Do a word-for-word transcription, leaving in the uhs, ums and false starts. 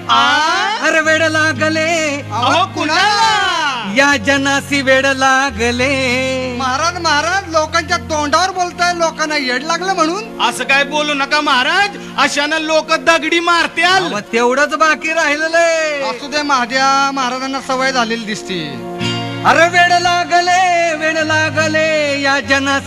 अरे वेड लागले अहो कुणाला? या जनासी वेड लागले. महाराज महाराज लोकांच्या तोंडावर बोलताय, लोकांना येड लागलं म्हणून. असं काय बोलू नका महाराज, अशानं लोक दगडी मारत्याल. मग तेवढंच बाकी राहिलेलं आहे. असू दे महाद्या, महाराजांना सवय झालेली दिसते. अरे वेड लागले वेड लागले या जनासी